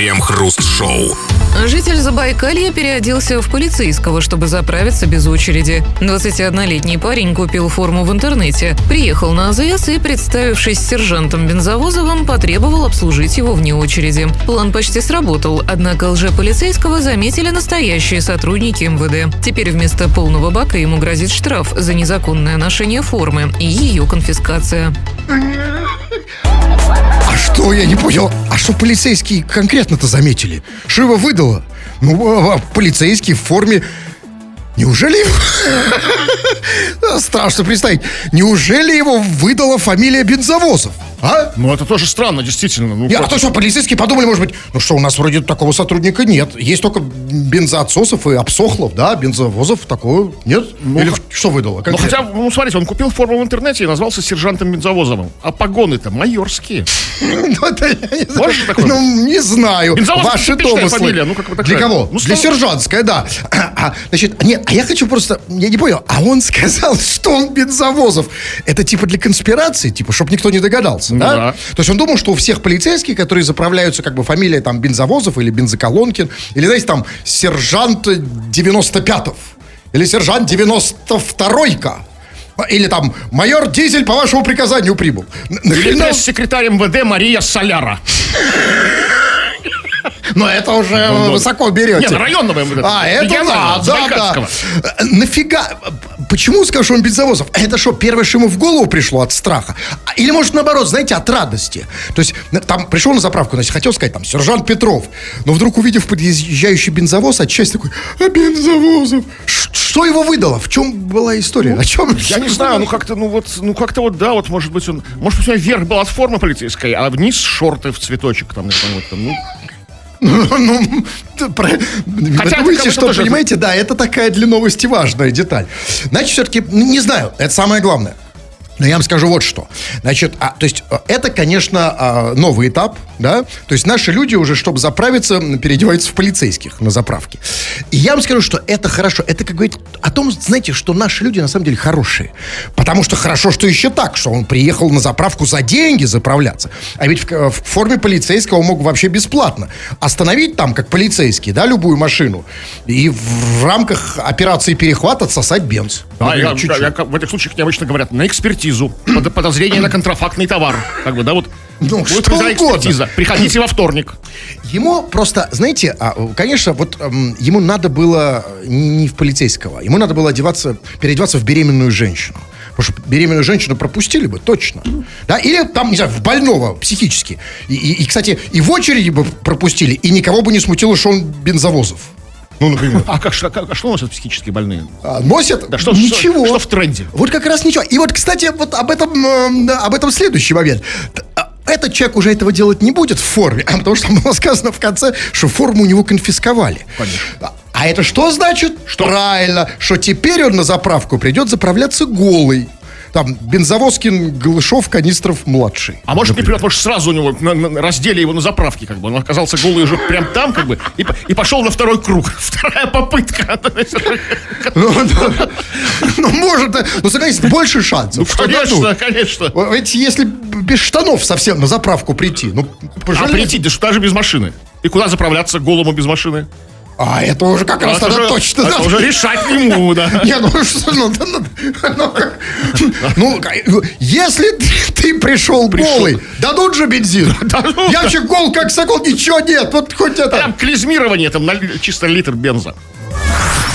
Крем-хруст-шоу. Житель Забайкалья переоделся в полицейского, чтобы заправиться без очереди. 21-летний парень купил форму в интернете, приехал на АЗС и, представившись сержантом Бензовозовым, потребовал обслужить его вне очереди. План почти сработал, однако лжеполицейского заметили настоящие сотрудники МВД. Теперь вместо полного бака ему грозит штраф за незаконное ношение формы и ее конфискация. А что, я не понял, а что полицейские конкретно-то заметили? Что его выдало? Полицейский в форме. Неужели его... Страшно представить. Неужели его выдала фамилия Бензовозов? А? Ну, это тоже странно, действительно. А то что, полицейские подумали, может быть, ну что, у нас вроде такого сотрудника нет. Есть только бензоотсосов и обсохлов, да? Бензовозов такого нет? Или что выдало? Ну, хотя, смотрите, он купил форму в интернете и назвался сержантом Бензовозовым. А погоны-то майорские. Можешь такое? Ну, не знаю. Ваши домыслы. Для кого? Для сержантская, да. Значит, нет, а я хочу просто... Я не понял, а он сказал, что он Бензовозов. Это типа для конспирации, типа, чтобы никто не догадался, да? Да. То есть он думал, что у всех полицейских, которые заправляются, как бы, фамилия там Бензовозов или Бензоколонкин, или, знаете, там, сержант 95-ов, или сержант 92-ка, или там майор Дизель по вашему приказанию прибыл. Или пресс-секретарь МВД Мария Соляра. Но это уже высоко берете. Нет, районного МВД. Это да. Нафига? Почему скажу, что он Бензовозов? Это что, первое, что ему в голову пришло от страха? Или, может, наоборот, знаете, от радости? То есть, там пришел на заправку, значит, хотел сказать, там, сержант Петров. Но вдруг, увидев подъезжающий бензовоз, отчасти такой, Бензовозов. Что его выдало? В чем была история? О чем? Я не знаю, как-то да, может быть, у него верх был от формы полицейской, а вниз шорты в цветочек, там, Хотя вы что, понимаете, да, это такая для новости важная деталь. Значит, все-таки, не знаю, это самое главное. Но я вам скажу вот что. Значит, то есть это, конечно, новый этап, да. То есть наши люди уже, чтобы заправиться, переодеваются в полицейских на заправке. И я вам скажу, что это хорошо. Это, как говорит, о том, знаете, что наши люди на самом деле хорошие. Потому что хорошо, что еще так, что он приехал на заправку за деньги заправляться. А ведь в форме полицейского он мог вообще бесплатно остановить там, как полицейский, да, любую машину. И в рамках операции перехват отсосать бенз. Да, в этих случаях мне обычно говорят, на экспертизу. Подозрение на контрафактный товар. Как бы, да, вот. Ну, что угодно. Приходите во вторник. Ему просто, знаете, конечно, вот ему надо было не в полицейского, ему надо было переодеваться в беременную женщину. Потому что беременную женщину пропустили бы, точно. Да? Или там, не знаю, в больного психически. И, кстати, и в очереди бы пропустили, и никого бы не смутило, что он Бензовозов. Ну, например. А что носят психически больные? Носят? Да, ничего. Что в тренде? Вот как раз ничего. И вот, кстати, вот об этом следующий момент. Этот человек уже этого делать не будет в форме, потому что там было сказано в конце, что форму у него конфисковали. Конечно. А это что значит? Что? Правильно, что теперь он на заправку придет заправляться голый. Там Бензовозкин, Голышов, Канистров младший. А может, не придет, может, сразу у него раздели его на заправке, как бы. Он оказался голый уже прям там, как бы, и пошел на второй круг. Вторая попытка. Ну, может, согласитесь, больше шансов. Конечно. Ведь если без штанов совсем на заправку прийти, прийти, да что даже без машины. И куда заправляться голому без машины? А это уже как раз тогда точно. Это уже решать ему, да. Если ты пришел голый, дадут же бензин. Я же гол как сокол, ничего нет. Вот хоть это. Прям клизмирование, там чисто литр бенза.